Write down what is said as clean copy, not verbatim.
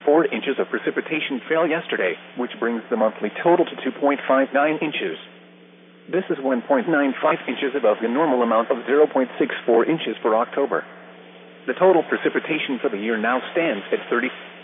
4 inches of precipitation fell yesterday, which brings the monthly total to 2.59 inches. This is 1.95 inches above the normal amount of 0.64 inches for October. The total precipitation for the year now stands at 30.